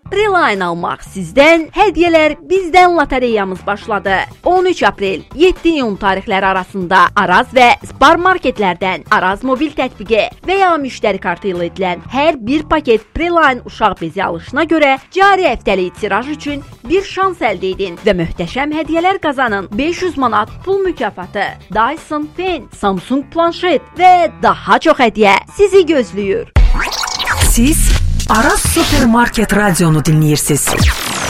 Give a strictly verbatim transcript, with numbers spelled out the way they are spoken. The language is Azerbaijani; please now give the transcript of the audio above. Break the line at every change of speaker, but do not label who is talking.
Preline almaq sizdən, hədiyyələr bizdən lotereyamız başladı. on üç aprel, yeddi iyun tarixləri arasında Araz və Spar marketlərdən Araz mobil tətbiqi və ya müştəri kartı ilə edilən hər bir paket Preline uşaq bezi alışına görə cari həftəlik tiraj üçün bir şans əldə edin və möhtəşəm hədiyyələr qazanın. beş yüz manat pul mükafatı, Dyson Pen, Samsung planşet və daha çox hədiyyə sizi gözləyir.
Siz Araz Supermarket Radionu dinləyirsiniz.